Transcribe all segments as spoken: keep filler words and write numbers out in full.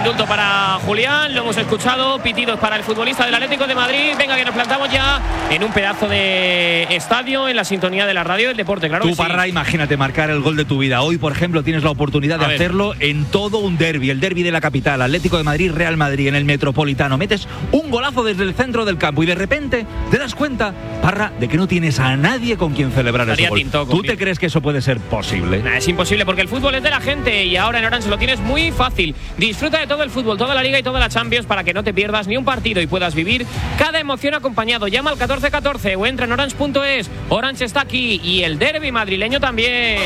indulto para Julián, lo hemos escuchado, pitidos para el futbolista del Atlético de Madrid. Venga, que nos plantamos ya en un pedazo de estadio, en la sintonía de la radio del deporte, claro. Tú, Parra, sí. Imagínate marcar el gol de tu vida. Hoy, por ejemplo, tienes la oportunidad de hacerlo en todo un derbi, el derbi de la capital, Atlético de Madrid, Real Madrid, en el Metropolitano. Metes un golazo desde el centro del campo y de repente te das cuenta, Parra, de que no tienes a nadie con quien celebrar ese gol. Tinto, ¿Tú te crees que eso puede ser posible? Nah, es imposible, porque el fútbol es de la gente y ahora en Orange lo tienes muy fácil. Disfruta de todo el fútbol, toda la Liga y toda la Champions para que no te pierdas ni un partido y puedas vivir cada emoción acompañado. Llama al catorce catorce o entra en orange punto es. Orange está aquí y el derbi madrileño también.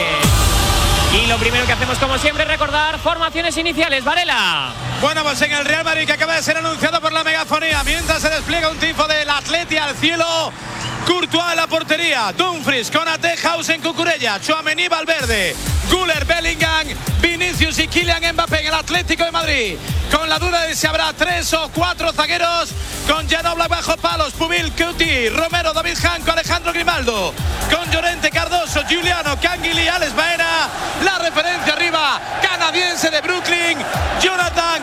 Y lo primero que hacemos, como siempre, es recordar formaciones iniciales. Varela. Bueno, pues en el Real Madrid, que acaba de ser anunciado por la megafonía, mientras se despliega un tifo del Atleti al cielo. Courtois en la portería, Dumfries, Konaté, Hausen, Cucurella, Tchouaméni, Valverde, Güler, Bellingham, Vinicius y Kylian Mbappé en el Atlético de Madrid. Con la duda de si habrá tres o cuatro zagueros, con Jan Oblak bajo palos, Pubil, Couti, Romero, David Janko, Alejandro Grimaldo, con Llorente, Cardoso, Giuliano, Canguilí, Alex Baena, la referencia arriba, canadiense de Brooklyn, Jonathan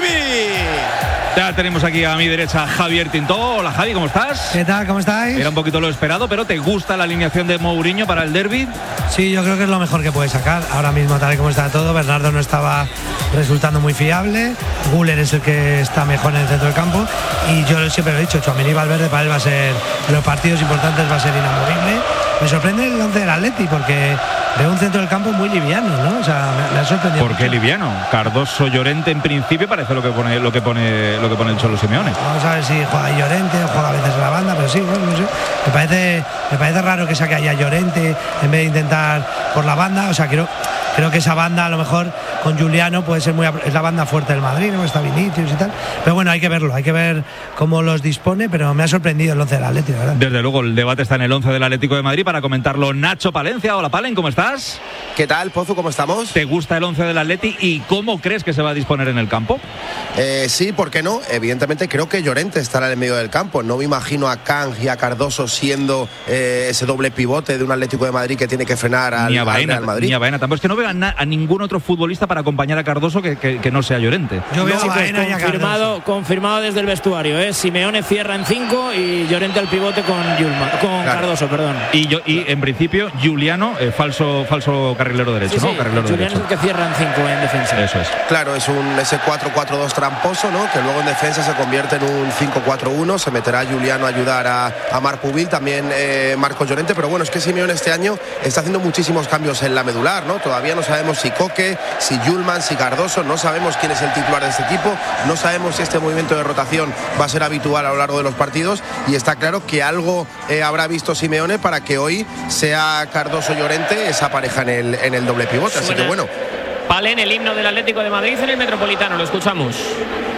David. Ya tenemos aquí a mi derecha a Javier Tintó. Hola, Javi, ¿cómo estás? ¿Qué tal? ¿Cómo estáis? Era un poquito lo esperado, pero ¿te gusta la alineación de Mourinho para el derbi? Sí, yo creo que es lo mejor que puede sacar. Ahora mismo, tal y como está todo, Bernardo no estaba resultando muy fiable. Güler es el que está mejor en el centro del campo. Y yo siempre lo he dicho, Tchouaméni y Valverde para él va a ser, en los partidos importantes va a ser inamovible. Me sorprende el once del Atleti porque veo un centro del campo muy liviano, ¿no? O sea, me, me ha sorprendido. ¿Por qué liviano? Cardoso, Llorente, en principio parece lo que pone lo que pone lo que pone el Cholo Simeone. Vamos a ver si juega Llorente o juega a veces en la banda, pero sí, bueno, no sé. Me parece, me parece raro que saque a Llorente en vez de intentar por la banda. O sea, creo, creo que esa banda a lo mejor con Giuliano puede ser muy, es la banda fuerte del Madrid, ¿no? Está Vinicius y tal. Pero bueno, hay que verlo, hay que ver cómo los dispone, pero me ha sorprendido el once del Atlético, ¿verdad? Desde luego, el debate está en el once del Atlético de Madrid. Para comentarlo, Nacho Palencia. Hola, Palen, ¿cómo estás? ¿Qué tal, Pozu? ¿Cómo estamos? ¿Te gusta el once del Atleti y cómo crees que se va a disponer en el campo? Eh, sí, ¿por qué no? Evidentemente creo que Llorente estará en el medio del campo. No me imagino a Kang y a Cardoso siendo eh, ese doble pivote de un Atlético de Madrid que tiene que frenar al, ni a Baena, al Real Madrid. Ni a Baena tampoco. Es que no veo a, na, a ningún otro futbolista para acompañar a Cardoso que, que, que no sea Llorente. Yo veo no, a Baena y a confirmado, confirmado desde el vestuario, ¿eh? Simeone cierra en cinco y Llorente al pivote con, Yulma, con claro. Cardoso, perdón. Y, yo, y en principio Giuliano, eh, falso, falso carrilero derecho, sí, ¿no? Sí, Carrilero Giuliano derecho. es el que cierra en cinco en defensa. Eso es. Claro, es un ese cuatro cuatro dos tramposo, ¿no? Que luego en defensa se convierte en un cinco cuatro uno. Se meterá Giuliano a ayudar a, a Marc Pubil, también eh, Marco Llorente. Pero bueno, es que Simeone este año está haciendo muchísimos cambios en la medular, ¿no? Todavía no sabemos si Coque, si Yulman, si Cardoso. No sabemos quién es el titular de este equipo. No sabemos si este movimiento de rotación va a ser habitual a lo largo de los partidos. Y está claro que algo eh, habrá visto Simeone para que hoy sea Cardoso-Llorente esa pareja en el, en el doble pivote. Así que bueno. Palen, el himno del Atlético de Madrid en el Metropolitano, lo escuchamos.